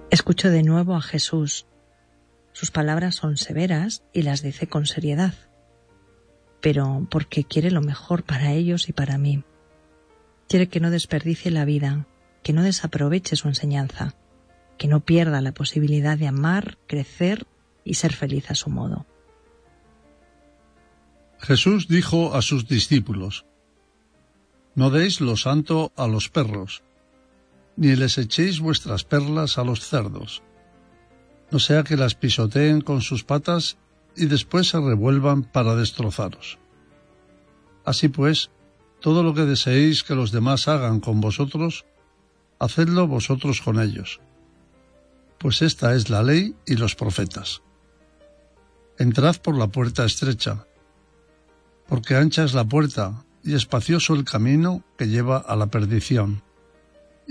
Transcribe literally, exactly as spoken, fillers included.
Escucho de nuevo a Jesús. Sus palabras son severas y las dice con seriedad, pero porque quiere lo mejor para ellos y para mí. Quiere que no desperdicie la vida, que no desaproveche su enseñanza, que no pierda la posibilidad de amar, crecer y ser feliz a su modo. Jesús dijo a sus discípulos: No deis lo santo a los perros, ni les echéis vuestras perlas a los cerdos, no sea que las pisoteen con sus patas y después se revuelvan para destrozaros. Así pues, todo lo que deseéis que los demás hagan con vosotros, hacedlo vosotros con ellos, pues esta es la ley y los profetas. Entrad por la puerta estrecha, porque ancha es la puerta y espacioso el camino que lleva a la perdición,